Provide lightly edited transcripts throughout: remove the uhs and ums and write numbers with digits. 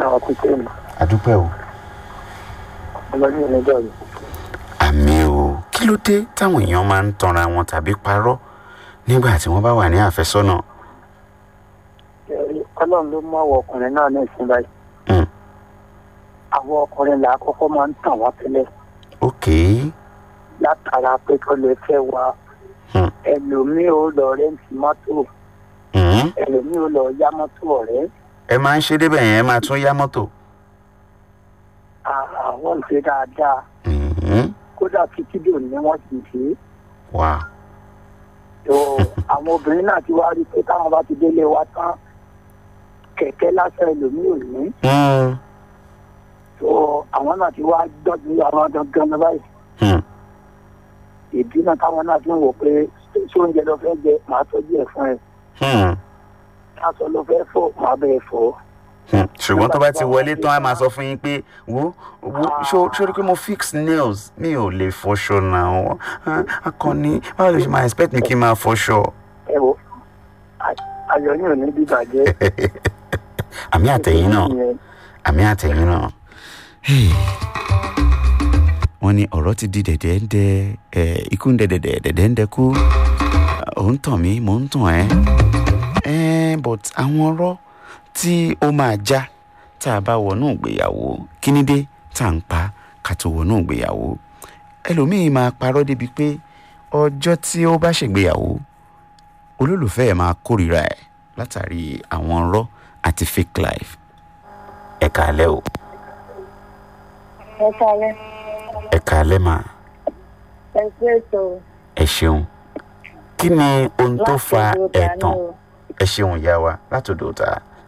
àwọn kúkẹ́ mi. àdúpẹ́ o. ọlọ́dún yẹn níjọ́ yìí. àmì o kí ló dé táwọn èèyàn máa ń tanra wọn tàbí parọ́ nígbà tí wọ́n bá wà ní àfẹ́sọ́nà. ọlọ́run ló mú àwọn ọkùnrin náà ní ìsìn báyìí. àwọn ọkùnrin là á kọ́kọ́ máa ń tàn wọ́n tẹ́lẹ̀. ok. látara pé kó lè fẹ́ wa ẹlòmíì ò lọ rẹ́ǹtì mọ́tò ẹlòmíì ò lọ yá mọ́tò ọ̀rẹ́. ẹ máa ń ṣe débẹ̀ yẹn ẹ máa tún yá mọ́tò. àwọn ń ṣe dáadáa kódà títí dò ní wọ́n ti ṣe. wà. àwọn obìnrin náà ti wá rí i pé táwọn bá ti délé wa tán kẹ̀kẹ́ lásán ẹlòmíì ò ní. àwọn náà ti wá dọ́jú àwọn gangan báyìí. ìdí náà táwọn náà fi ń wò pé tí oúnjẹ lọ fẹ́ jẹ màá tọ́jú ẹ̀ fún ẹ. aṣọ ló fẹ́ fọ màá bẹ̀ fọ. ṣùgbọ́n tó bá ti wọlé tán á máa sọ fún yín pé wo ṣó rí pé mo fix nails mi ò lè fọṣọ náà akọni báwo ló ṣe máa expect mi kí n máa fọṣọ. ẹ wo ayọ̀ ní òní bíbàjẹ́. àmì àtẹ̀yìn náà àmì àtẹ̀yìn náà. wọ́n ní ọ̀rọ̀ ti di dẹ̀dẹ̀ ń dẹ ikú ń dẹ dẹ̀dẹ̀ ń dẹ kú òun tàn mí mò ń tàn ẹ́ but àwọn ọ̀rọ̀ tí ó máa já tá a bá wọnú ìgbéyàwó kí ni dé tá à ń pa ká tó wọnú ìgbéyàwó ẹlòmíì máa parọ́ débi pé ọjọ́ tí ó bá ṣègbéyàwó olólùfẹ́ ẹ̀ máa kórìíra ẹ̀ látàrí àwọn ọ̀rọ̀ àti fake life. ẹ káalẹ́ o. ẹ káalẹ́. ẹ káalẹ́ mà. ẹ ṣe ètò. ẹ ṣeun kí ni ohun tó fa ẹ̀tàn ẹ ṣeun ìyá wa látòdò ta.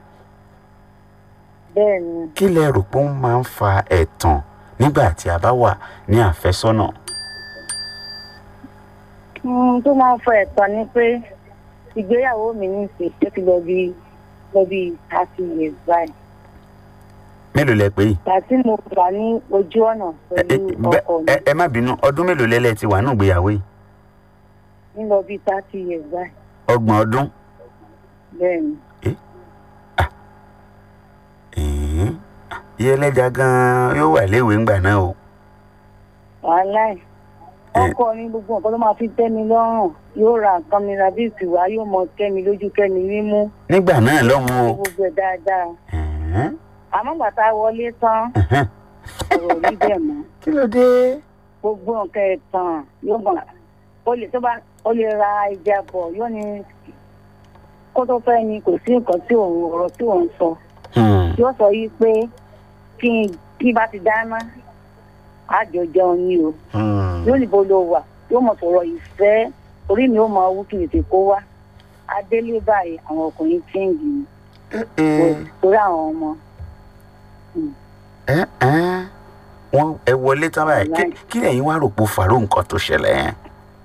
bẹ́ẹ̀ni. kí lẹ rò pé ó máa ń fa ẹ̀tàn nígbà tí a bá wà ní àfẹ́sọ́nà. tó máa ń fa ẹ̀tàn ni pé ìgbéyàwó mi ní ìsìn tó ti lọ bí 30 years báyìí. mélòó lẹ pé yìí. tàbí mo wà ní ojú ọ̀nà pẹ̀lú ọkọ mi. ẹ má bínú ọdún mélòó lẹ́lẹ́ ti wà ní ìgbéyàwó yìí. ń lọ bí 30 years báyìí. 30 ọdún. bẹ́ẹ̀ni. iye ẹlẹ́ja gan-an yóò wà léèwé ńgbà náà o. wàhálà ẹ̀ ọkọ mi gbogbo nǹkan ló máa fi tẹ́ mi lọ́rùn yóò ra nǹkan mi ra bí ìsìwá yóò mọ kẹ́mi lójú kẹ́mi nímú. nígbà náà lọ́hùn o. gbogbo ẹ̀ dáadáa. àmọ́ bàtà wọlé tán ọ̀rọ̀ rí bẹ́ẹ̀ mọ́. kí ló dé. gbogbo nǹkan ẹ̀tàn yóò mọ̀ ó lè ra ìjà bọ̀ yóò ní kó tó fẹ́ ni kò sí nǹkan tí ọ̀rọ̀ tí òun sọ. yóò sọ yìí pé kí bá ti dáná àjọ jẹun ni o. yóò níbo ló wà yóò mọ̀ sọ̀rọ̀ ìfẹ́ orí mi ó mọ owó kí n tètè kó wá adélé báyìí àwọn ọkùnrin chíǹgì ni torí àwọn ọmọ. wọ́n ẹ wọlé tán báyìí kí lẹ́yìn wá rò pé ó fàárọ̀ nǹkan tó ṣẹlẹ̀ yẹn.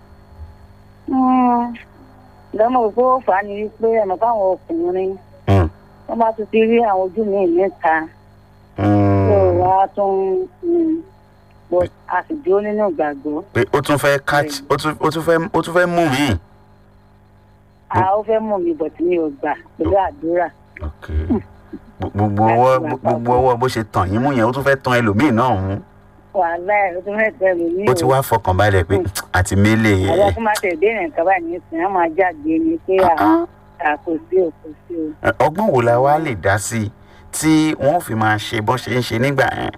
lọ́mọ pé ó fà á ní wípé ẹ̀mọ́ fáwọn ọkùnrin wọ́n bá tún ti rí àwọn ojú mi níta tó wá tún bọ́ a sì dúró nínú ìgbàgbọ́. pé ó tún fẹ́ catch ó tún fẹ́ mú mi. ó fẹ́ mú mi bọ̀ tí mi ò gbà pẹ̀lú àdúrà. gbogbo ọwọ́ bó ṣe tàn yín mú yẹn ó tún fẹ́ tan ẹlòmíì náà mú. wàhálà ẹ̀ ó tún fẹ́ tẹ ẹlòmíì o. ó ti wá fọkàn balẹ̀ pé àti mélé yẹn. àwọn tó máa tẹ̀ dé nǹkan báyìí ní ìsìn á máa jáde ní pé kò sí o. ọgbọ́n wo la wá lè dá sí i tí wọ́n fi máa ṣe bọ́n ṣe ń ṣe nígbà yẹn.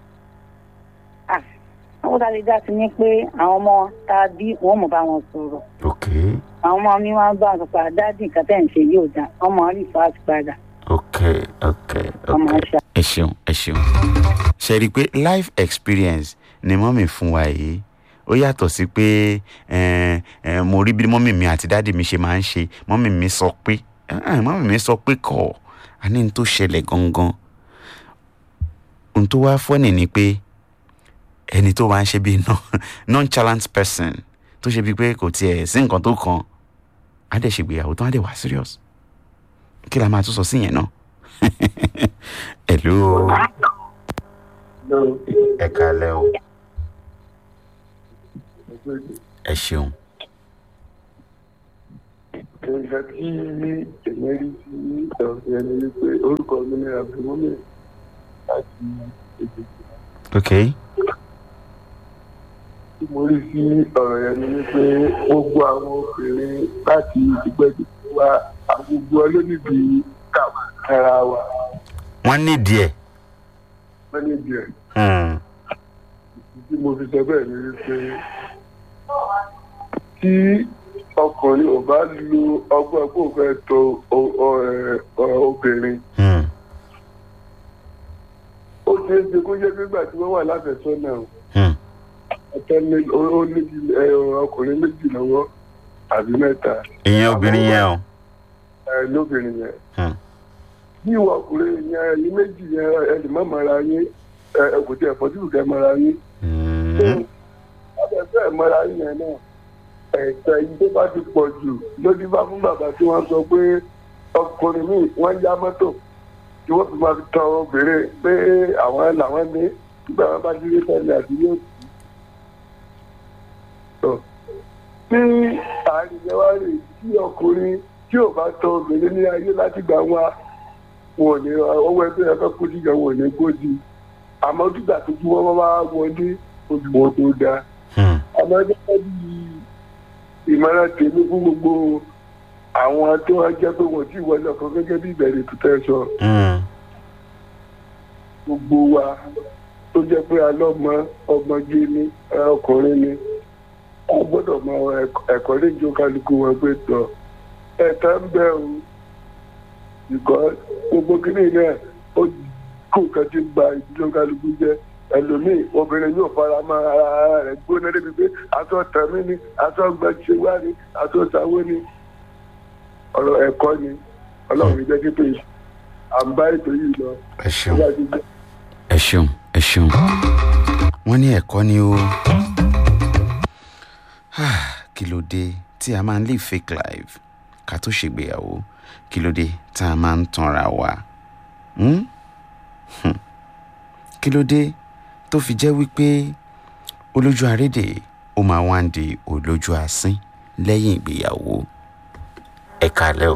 wọ́n ta lè dá sí ni pé àwọn ọmọ tá a bí wọ́n mọ̀ bá wọn sọ̀rọ̀. àwọn ọmọ mi máa ń bá wọn sọ̀rọ̀ dáàdì nǹkan tẹ̀ ń ṣe yóò dá wọ́n máa ń rí fáàsì padà. ẹ ṣeun ṣe rí i pé life experience ni mọ́mì fún wa yìí ó yàtọ̀ sí pé mo rí bí mọ́mì mi àti dáàdì mi ṣe máa ń ṣe mọ́mì mi sọ pé kọ́ àní ní tó ṣẹlẹ̀ gangan ohun tó wá fọ́nì ni pé ẹni tó máa ń ṣe bí nonchalant person tó ṣe bí pé kò tiẹ̀ sí nǹkan tó kàn á dẹ̀ ṣègbéyàwó tán á dẹ̀ wá serious kí la máa tún sọ sí yẹn náà. hello ẹ káalẹ́ o ẹ ṣeun. nǹkan tí èmi rí sí ọ̀sẹ̀ ẹni wípé orúkọ mi ní abdulmumin láti èdè. ok. tí mo rí sí ọ̀rọ̀ yẹn ni wípé gbogbo àwọn obìnrin láti ìgbẹ́jọ́ wa àgbogbo olónìbí kàwá ara wa. wọ́n nídìí ẹ̀. wọ́n nídìí ẹ̀. tí mo fi sọ bẹ́ẹ̀ ni wípé tí ọkùnrin ò bá lo ọgbọ́n kó fẹ́ tọ obìnrin ó ṣeé ṣe kó yẹ nígbà tí wọ́n wà láfẹ̀sọ́nà ó ní ọkùnrin méjì lọ́wọ́ àbí mẹ́ta. ìyẹn obìnrin yẹn o. lóbìnrin yẹn. bí ìwọ ọkùnrin yẹn ẹ̀yin méjì yẹn ẹ lè má mara yín kò tí ẹ̀ fọ́jú kẹ́ mara yín. ọbẹ̀ bẹ́ẹ̀ mara yín yẹn náà ẹ̀sẹ̀ yìí tó bá ti pọ̀ jù lójú bá fún bàbá tí wọ́n sọ pé ọkùnrin míì wọ́n yá mọ́tò tí wọ́n fi máa fi tan obìnrin pé àwọn làwọn ní nígbà wọn bá délé fẹ́lẹ̀ àti yóò tí àárín yẹn wá rè tí ọkùnrin tí ò bá tan obìnrin ní ayé láti gbà wọn ní ọwọ́ ẹgbẹ́ ẹ̀fẹ́ kó síjà wọn ò ní kó di àmọ́ dúdà tó tí wọ́n bá wọlé ojúmọ́ tó dáa àmọ́ ẹgbẹ́ bíi ìmọ̀ràn tèmi fún gbogbo àwọn tó wá jẹ́ pé wọ́n ti wọlé ọkàn gẹ́gẹ́ bí ìbẹ̀rẹ̀ tó tẹ́ sọ. gbogbo wa tó jẹ́ pé alọ́mọ ọmọge ni ọkùnrin ni wọ́n gbọ́dọ̀ mọ ẹ̀kọ́ léjó kálukú wọn pé tọ̀ ẹ̀ka ń bẹ̀ o ìkọ́ gbogbo kìnìún náà ó kó nǹkan tí ń ba ìdílé kálukú jẹ́ ẹlòmíì obìnrin yóò fara mọ́ ara rẹ̀ gbóná débi pé aṣọ tẹ̀mí ni aṣọ gbẹ̀ṣẹ̀wá ni aṣọ sáwó ni ọ̀rọ̀ ẹ̀kọ́ ni ọlọ́run jẹ́ kí pé à ń bá ètò yìí lọ. ẹ ṣeun wọ́n ní ẹ̀kọ́ ni ó kí ló dé tí a máa ń live fake life ká tó ṣègbéyàwó kí ló dé tá a máa ń tanra wa kí ló dé tó fi jẹ́ wípé olójú arédè ó máa wá ń di olójú asín lẹ́yìn ìgbéyàwó ẹ kálẹ́ o.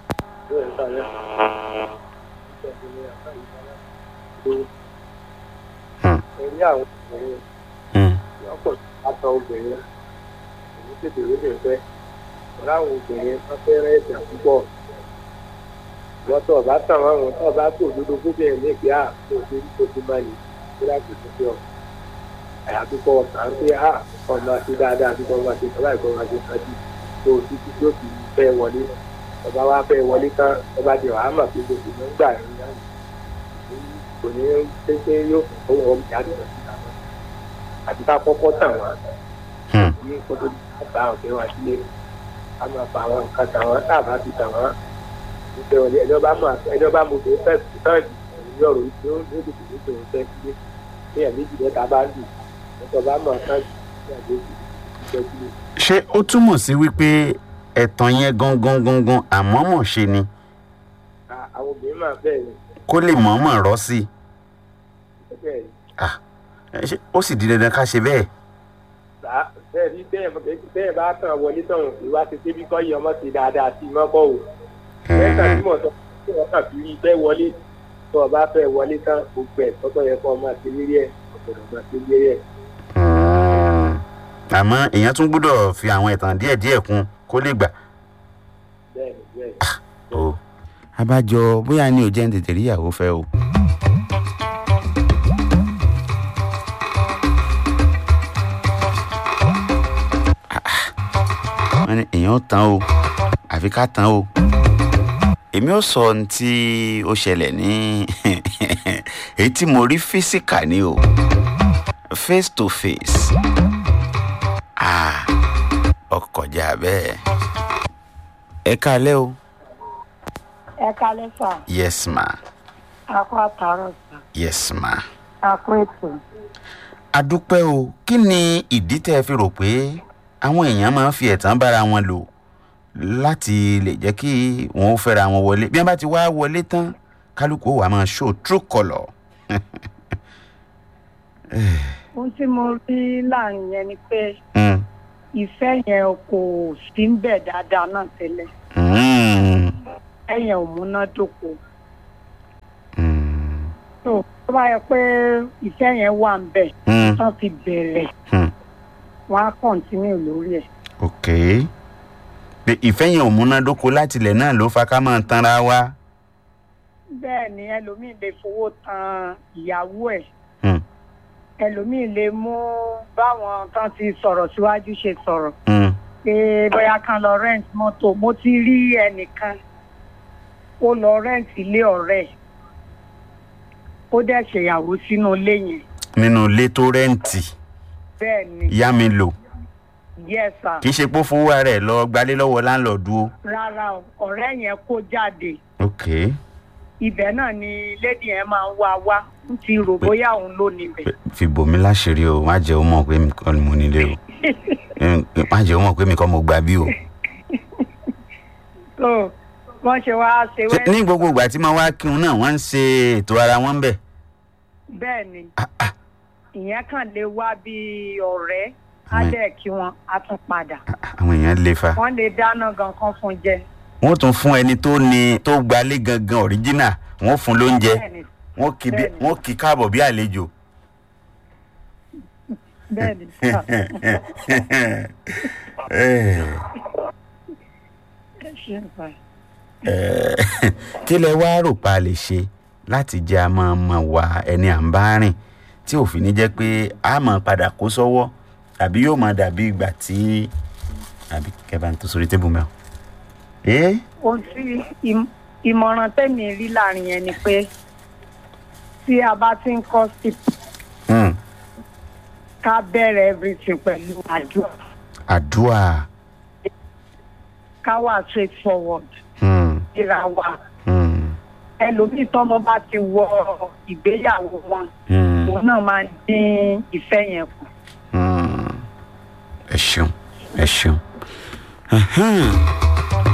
ẹ̀rí àwọn obìnrin lọ́pọ̀ àtọ obìnrin èyí tètè ló lè fẹ́ ọ̀rọ̀ àwọn obìnrin wọ́n fẹ́ràn ẹ̀sìn púpọ̀ wọ́n tọ̀ bá tàn wọ́n tọ̀ bá tó òdodo fúnbẹ̀rẹ̀ ní ìpè tó ti máa yìí tó láti tó fi ọ̀ àyàfi kọ́ ọ̀sán pé ọ̀nà àti dáadáa àti kọ́ àti kọ́ láìkọ́ àti kájú tó títí tó fi fẹ́ wọlé ọba wa fẹ́ wọlé tán ọba di wàhálà pé gbogbo ló ń gbà ẹ̀rín náà kò ní pé yóò fọwọ́ ọmọ ìyá àdìgbà sí àwọn àti ká kọ́kọ́ tàn wọ́n ní kótó bá ọ̀kẹ́ wá sílé a máa fa àwọn nǹkan tàn wọ́n tá a bá ti tàn wọ́n ìfẹ́ wọlé ẹjọ́ bá mú tó fẹ́ tán ìlú ọ̀rọ̀ yìí tó ní kòkòrò tó ń fẹ́ sílé ní ẹ̀mí ìjìnlẹ̀ tá a bá lù ẹjọ́ bá mọ̀ tán ìgbàgbé ìjọ sílé. ṣé ó túmọ̀ sí wípé ẹ̀tàn yẹn gangan àmọ́mọ̀ ṣe ni. àwọn obìnrin máa bẹ́ẹ̀ ni. kó lè mọ̀ọ́mọ̀ rọ́ sí i. bẹ́ẹ̀ ni. ó sì di dandan ká ṣe bẹ́ẹ̀. bẹ́ẹ̀ ni bẹ́ẹ̀ bá tàn wọlé tàn ìwà ti débi kọ́ yìí ọmọ ti dáadáa sí i mọ́kọ́ o. bẹ́ẹ̀ kà sí mọ̀ sọ pé wọ́n kà fi rí bẹ́ẹ̀ wọlé tó o bá fẹ́ wọlé tán gbogbo ẹ̀ tọ́tọ̀ yẹ kọ́ ọmọ àti lérí ẹ̀ ọ̀gbọ̀dọ̀ máa ti lérí ẹ̀. àmọ́ èèyàn tún gbọ́dọ̀ fi àwọn ẹ̀tàn díẹ̀díẹ̀ kún kó lè gbà. abájọ bóyá ni ò jẹ́ ń tètè rí ìyàwó fẹ́ o. wọ́n ní èèyàn tán o àfi ká tán o. èmi ò sọ ohun tí ó ṣẹlẹ̀ ní èyí tí mo rí físíkà ni o face to face. ọkọjà bẹ́ẹ̀. ẹ kálẹ́ o. ẹ kálẹ́ sà. yes ma. akọ àtàrọ̀ sà. yes ma. akọ ètò. adúpẹ́ o kí ni ìdí tẹ́ ẹ fi rò pé àwọn èèyàn máa ń fi ẹ̀tàn bára wọn lò láti lè jẹ́ kí wọ́n fẹ́ra wọn wọlé bí wọ́n bá ti wá wọlé tán kálukú wà máa show true colour. ohun tí mo rí láàrin yẹn ni pé ìfẹ́ yẹn kò sí ń bẹ̀ dáadáa náà tẹ́lẹ̀. ẹ̀yìn ò múnádóko. tó tó bá yẹ pé ìfẹ́ yẹn wà ń bẹ̀ tán ti bẹ̀rẹ̀ wọ́n á kọ̀ǹtínú lórí ẹ̀. ok pé ìfẹ́ yẹn ò múnádóko láti ilẹ̀ náà ló fa ká máa tanra wa. bẹ́ẹ̀ ni ẹlòmíì lè fowó tan ìyàwó ẹ̀ ẹlòmíì lè mú báwọn tán ti sọ̀rọ̀ síwájú ṣe sọ̀rọ̀ pé bóyá kan lọ rent mọ́tò. mo ti rí ẹnìkan ó lọ rent ilé ọ̀rẹ́ ó dẹ̀ ṣèyàwó sínú ilé yẹn. nínú ilé tó rẹ́ǹtì. bẹ́ẹ̀ ni. yá mi lò. yes sir. kì í ṣe pé fowó rẹ̀ lọ gbalé lọ́wọ́ láńlọ́ọ̀dù o. rárá o ọ̀rẹ́ yẹn kó jáde. ok. ibẹ̀ náà ni lady yẹn máa ń wá ń ti rò bóyá òun ló níbẹ̀. fi bòmí láṣìírí o má jẹ́ ó mọ̀ pé mi kọ́ ni mo nílé o má jẹ́ ó mọ̀ pé mi kọ́ mo gbà bí o. so wọ́n ṣe wá ṣe wẹ́ẹ́. ní gbogbo ìgbà tí máa wá kírun náà wọ́n ń ṣe ètò ara wọn bẹ̀. bẹ́ẹ̀ ni ìyẹn kàn lè wá bí ọ̀rẹ́ á dẹ̀ kí wọ́n á tún padà. àwọn èèyàn lè fa. wọ́n lè dáná gan kan fún jẹ. wọ́n tún fún ẹni tó gbalé gangan original wọ́n fún lóúnjẹ wọ́n kì í káàbọ̀ bí àlejò. bẹ́ẹ̀ni. kí lẹ wá rò pa lè ṣe láti jẹ́ a máa mọ̀ wá ẹni à ń bá rìn tí òfin ní jẹ́ pé a máa padà kó sọ́wọ́ tàbí yóò máa dàbí ìgbà tí àbí kẹfà tó sórí tébù mẹ́wàá. ohun tí ìmọ̀ràn tẹ̀mí rí láàrin yẹn ni pé tí a bá ti ń kọ́ sí ká bẹ̀rẹ̀ everything pẹ̀lú àdúrà. àdúrà. ká wà straight forward. ìra wa. ẹlòmíì tọ́mọ bá ti wọ ìgbéyàwó wọn òun náà máa dín ìfẹ́ yẹn kù. ẹ ṣeun.